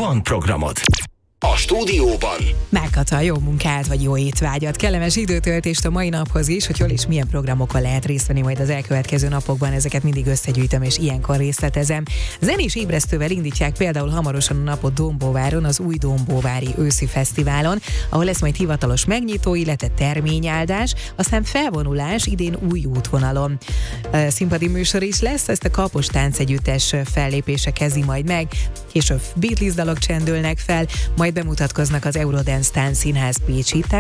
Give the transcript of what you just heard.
van programod. A stúdióban Megkata, jó munkát vagy jó étvágyat, kellemes időtöltést a mai naphoz is, hogy hol és milyen programokon lehet részt venni majd az elkövetkező napokban, ezeket mindig összegyűjtöm és ilyenkor részletezem. Zenés ébresztővel indítják például hamarosan a napot Dombóváron, az új Dombóvári őszi fesztiválon, ahol lesz majd hivatalos megnyitó, illetve terményáldás, aztán felvonulás idén új útvonalon. Színpadi műsor is lesz, ezt a Kapos Táncegyüttes fellépése kezdi majd meg, később Beatles dalok csendülnek fel, majd bemutatkoznak az Eurodance Táncszínház pécsi